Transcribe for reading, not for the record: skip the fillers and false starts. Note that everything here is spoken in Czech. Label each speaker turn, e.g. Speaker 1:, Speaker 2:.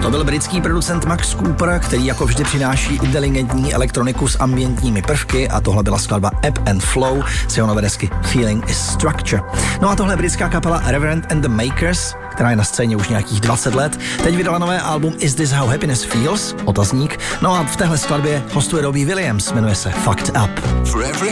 Speaker 1: To byl britský producent Max Cooper, který jako vždy přináší inteligentní elektroniku s ambientními prvky, a tohle byla skladba Ebb and Flow z jeho nové desky Feeling is Structure. No a tohle je britská kapela Reverend and the Makers, která je na scéně už nějakých 20 let. Teď vydala nové album Is This How Happiness Feels? Otazník. No a v téhle skladbě hostuje Robbie Williams, jmenuje se Fucked Up.
Speaker 2: For every